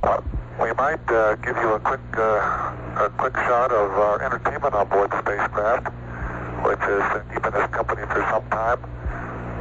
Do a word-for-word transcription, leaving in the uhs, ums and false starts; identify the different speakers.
Speaker 1: Uh, we might uh, give you a quick, uh, a quick shot of our entertainment on board the spacecraft, which has been keeping us company for some time.